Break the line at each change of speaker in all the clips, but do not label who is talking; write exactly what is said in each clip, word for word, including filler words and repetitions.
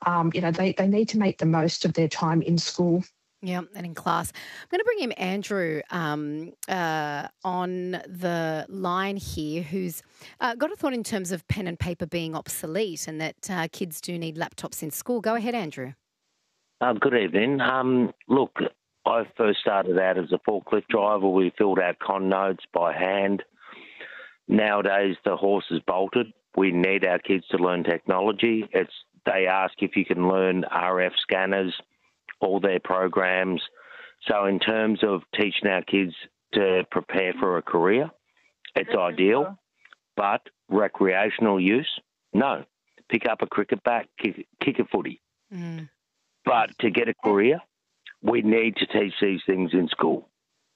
um, you know, they, they need to make the most of their time in school.
Yeah, and in class. I'm going to bring in Andrew um, uh, on the line here, who's uh, got a thought in terms of pen and paper being obsolete and that uh, kids do need laptops in school. Go ahead, Andrew.
Uh, good evening. Um, look, I first started out as a forklift driver. We filled out con notes by hand. Nowadays, the horse is bolted. We need our kids to learn technology. It's they ask if you can learn R F scanners, all their programs. So in terms of teaching our kids to prepare for a career, it's That's ideal. Cool. But recreational use, no. Pick up a cricket bat, kick, kick a footy. Mm. But to get a career, we need to teach these things in school.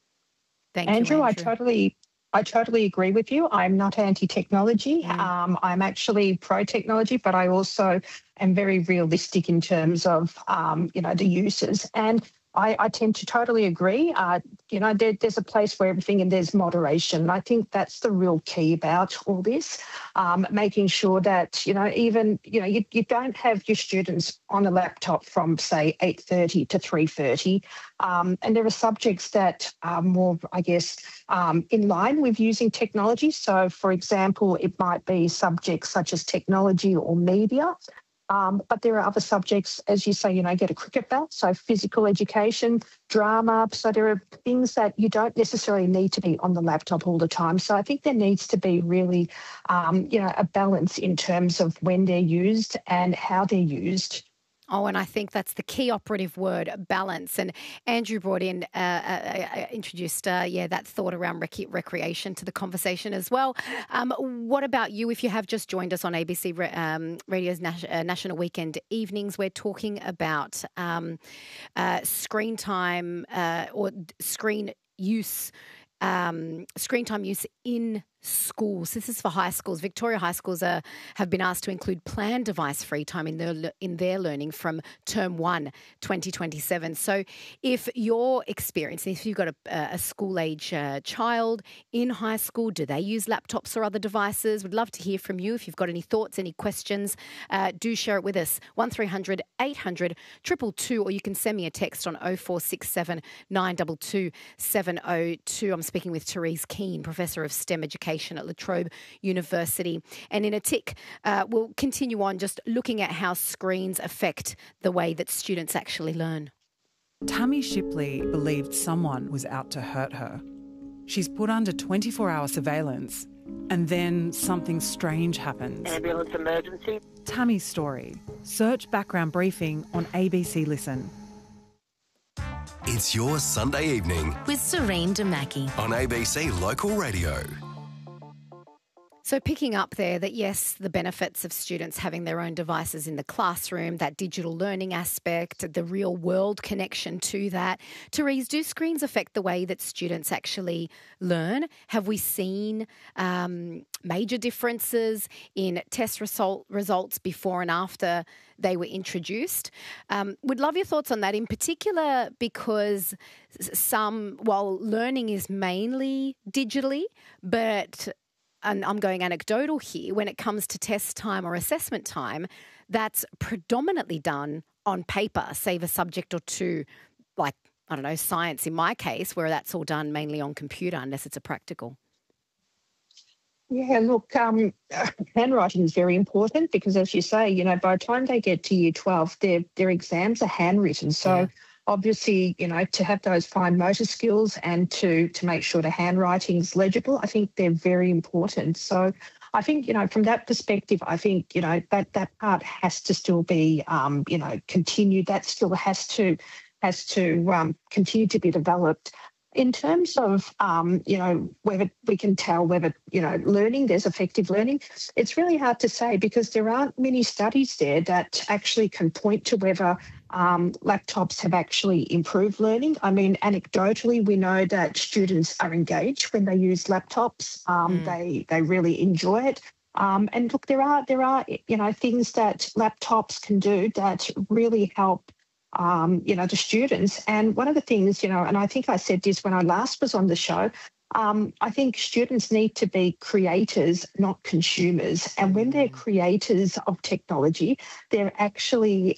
Thank
Andrew,
you, Andrew.
I totally I totally agree with you. I'm not anti-technology. Mm. Um, I'm actually pro-technology, but I also am very realistic in terms of, um, you know, the uses. And I, I tend to totally agree. Uh, you know, there, there's a place for everything and there's moderation. And I think that's the real key about all this, um, making sure that, you know, even, you know, you, you don't have your students on a laptop from, say, eight thirty to three thirty. Um, and there are subjects that are more, I guess, um, in line with using technology. So, for example, it might be subjects such as technology or media. Um, but there are other subjects, as you say, you know, get a cricket bat, so physical education, drama. So there are things that you don't necessarily need to be on the laptop all the time. So I think there needs to be really, um, you know, a balance in terms of when they're used and how they're used.
Oh, and I think that's the key operative word, balance. And Andrew brought in, uh, uh, introduced, uh, yeah, that thought around rec- recreation to the conversation as well. Um, what about you? If you have just joined us on A B C um, Radio's Nas- uh, National Weekend Evenings, we're talking about um, uh, screen time uh, or screen use, um, screen time use in schools. This is for high schools. Victoria high schools are, have been asked to include planned device-free time in their in their learning from term one, twenty twenty-seven. So if you're experiencing, if you've got a, a school-age uh, child in high school, do they use laptops or other devices? We'd love to hear from you. If you've got any thoughts, any questions, uh, do share it with us. one three hundred eight hundred two two two, or you can send me a text on oh four six seven nine two two seven oh two. I'm speaking with Therese Keane, Professor of STEM Education at La Trobe University. And in a tick, uh, we'll continue on just looking at how screens affect the way that students actually learn.
Tammy Shipley believed someone was out to hurt her. She's put under twenty-four hour surveillance, and then something strange happens.
Ambulance emergency.
Tammy's story. Search background briefing on A B C Listen.
It's your Sunday evening
with Serene Demaki
on A B C Local Radio.
So picking up there that, yes, the benefits of students having their own devices in the classroom, that digital learning aspect, the real world connection to that. Therese, do screens affect the way that students actually learn? Have we seen um, major differences in test result, results before and after they were introduced? Um, we'd love your thoughts on that, in particular because some, while learning is mainly digitally, but and I'm going anecdotal here, when it comes to test time or assessment time, that's predominantly done on paper, save a subject or two, like, I don't know, science in my case, where that's all done mainly on computer unless it's a practical.
Yeah, look, um, handwriting is very important because, as you say, you know, by the time they get to year twelve, their their exams are handwritten. So yeah. Obviously, you know, to have those fine motor skills and to to make sure the handwriting is legible, I think they're very important. So I think, you know, from that perspective, I think, you know, that that part has to still be, um, you know, continued. That still has to has to um, continue to be developed. In terms of, um, you know, whether we can tell whether, you know, learning, there's effective learning, it's really hard to say because there aren't many studies there that actually can point to whether um, laptops have actually improved learning. I mean, anecdotally, we know that students are engaged when they use laptops. Um, mm. They they really enjoy it. Um, and look, there are there are, you know, things that laptops can do that really help Um, you know, the students. And one of the things, you know, and I think I said this when I last was on the show, um, I think students need to be creators, not consumers. And when they're creators of technology, they're actually